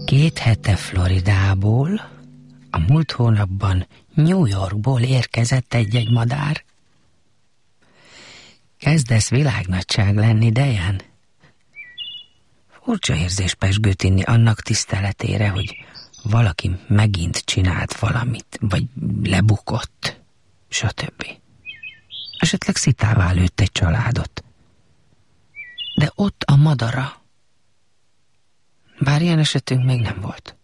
2 hete Floridából, a múlt hónapban New Yorkból érkezett egy madár. Kezdesz világnagyság lenni, Diane? Furcsa érzés pezsgőt inni annak tiszteletére, hogy valaki megint csinált valamit, vagy lebukott, stb. Esetleg szitává lőtt egy családot. De ott a madara. Bár ilyen esetünk még nem volt.